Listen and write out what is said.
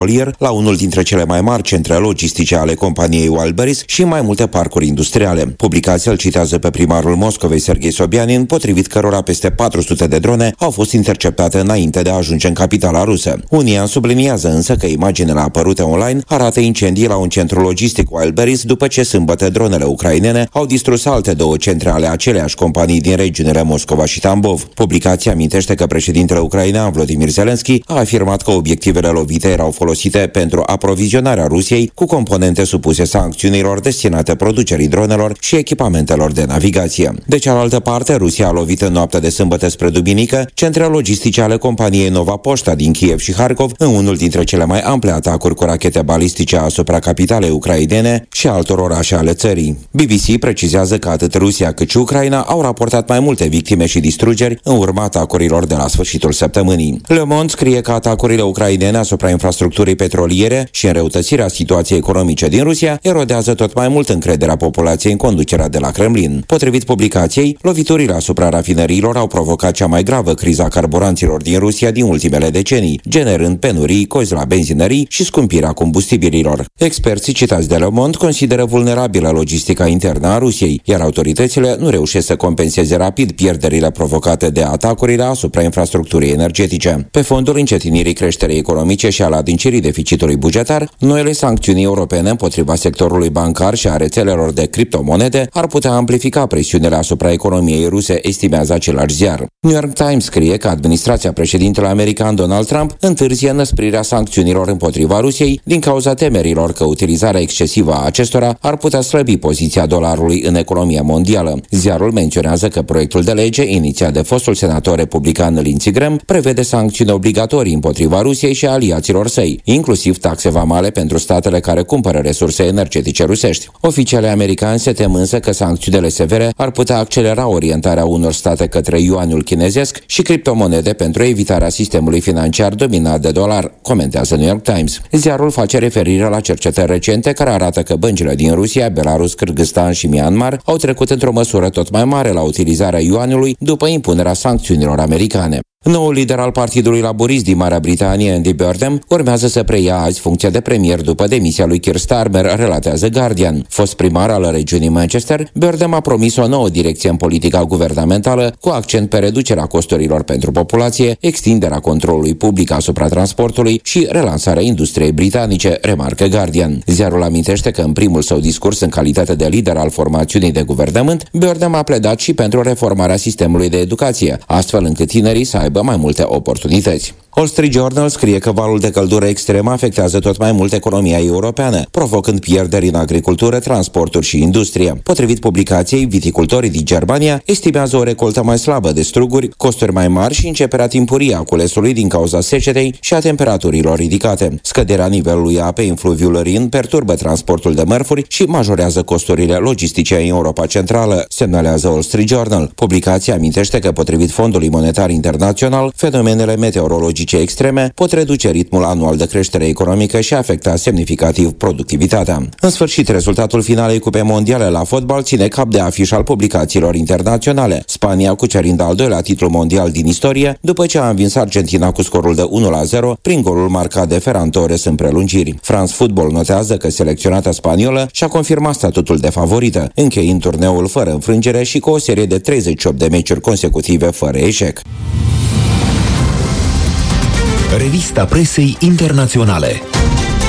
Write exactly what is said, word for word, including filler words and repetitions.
petrolier la unul dintre cele mai mari centre logistice ale companiei Wildberries și mai multe parcuri industriale. Publicația îl citează pe primarul Moscovei, Serghei Sobyanin, potrivit cărora peste patru sute de drone au fost interceptate înainte de a ajunge în capitala rusă. Unia subliniază însă că imaginele apărute online arată incendii la un centru logistic Wildberries după ce sâmbătă dronele ucrainene au distrus alte două centre ale aceleiași companii din regiunile Moscova și Tambov. Publicația amintește că președintele ucrainean Volodymyr Zelensky a afirmat că obiectivele lovite erau folosite pentru aprovizionarea Rusiei cu componente supuse sancțiunilor destinate producerii dronelor și echipamentelor de navigație. De cealaltă parte, Rusia a lovit în noaptea de sâmbătă spre duminică centre logistice ale companiei Nova Poșta din Kiev și Harkov în unul dintre cele mai ample atacuri cu rachete balistice asupra capitalei ucrainene și altor orașe ale țării. B B C precizează că atât Rusia cât și Ucraina au raportat mai multe victime și distrugeri în urma atacurilor de la sfârșitul săptămânii. Le Monde scrie că atacurile ucrainene asupra infrastructurii petroliere și înrăutățirea situației economice din Rusia erodează tot mai mult încrederea populației în conducerea de la Kremlin. Potrivit publicației, loviturile asupra rafinăriilor au provocat cea mai gravă criza carburanților din Rusia din ultimele decenii, generând penurii, cozi la benzinării și scumpirea combustibililor. Experții citați de Le Monde consideră vulnerabilă logistica internă a Rusiei, iar autoritățile nu reușesc să compenseze rapid pierderile provocate de atacurile asupra infrastructurii energetice. Pe fondul încetinirii creșterii economice și al adâncirii deficitului bugetar, noile sancțiuni europene împotriva sectorului bancar și a rețelelor de criptomonede ar putea amplifica presiunile asupra economiei ruse, estimează același ziar. New York Times scrie că administrația președintelui american Donald Trump întârzie înăsprirea sancțiunilor împotriva Rusiei din cauza temerilor că utilizarea excesivă a acestora ar putea slăbi poziția dolarului în economia mondială. Ziarul menționează că proiectul de lege inițiat de fostul senator republican Lindsey Graham prevede sancțiuni obligatorii împotriva Rusiei și a aliaților săi, inclusiv taxe vamale pentru statele care cumpără resurse energetice rusești. Oficialii americani se tem însă că sancțiunile severe ar putea accelera orientarea unor state către yuanul chinezesc și criptomonede pentru evitarea sistemului financiar dominat de dolar, comentează New York Times. Ziarul face referire la cercetări recente care arată că băncile din Rusia, Belarus, Kârgâzstan și Myanmar au trecut într-o măsură tot mai mare la utilizarea yuanului după impunerea sancțiunilor americane. Noul lider al Partidului Laborist din Marea Britanie, Andy Burnham, urmează să preia azi funcția de premier după demisia lui Keir Starmer, relatează Guardian. Fost primar al regiunii Manchester, Burnham a promis o nouă direcție în politica guvernamentală, cu accent pe reducerea costurilor pentru populație, extinderea controlului public asupra transportului și relansarea industriei britanice, remarcă Guardian. Ziarul amintește că în primul său discurs în calitate de lider al formațiunii de guvernământ, Burnham a pledat și pentru reformarea sistemului de educație, astfel încât tinerii să aibă mai multe oportunități. Wall Street Journal scrie că valul de căldură extremă afectează tot mai mult economia europeană, provocând pierderi în agricultură, transporturi și industrie. Potrivit publicației, viticultorii din Germania estimează o recoltă mai slabă de struguri, costuri mai mari și începerea timpurie a culesului din cauza secetei și a temperaturilor ridicate. Scăderea nivelului apei în fluviul Rin perturbă transportul de mărfuri și majorează costurile logistice în Europa Centrală, semnalează Wall Street Journal. Publicația amintește că, potrivit Fondului Monetar Internațional, fenomenele meteorologice extreme pot reduce ritmul anual de creștere economică și afecta semnificativ productivitatea. În sfârșit, rezultatul finalei Cupei Mondiale la fotbal ține cap de afiș al publicațiilor internaționale. Spania cucerind al doilea titlu mondial din istorie, după ce a învins Argentina cu scorul de unu la zero prin golul marcat de Ferran Torres în prelungiri. France Football notează că selecționata spaniolă și-a confirmat statutul de favorită, încheind turneul fără înfrângere și cu o serie de treizeci și opt de meciuri consecutive fără eșec. Revista presei internaționale.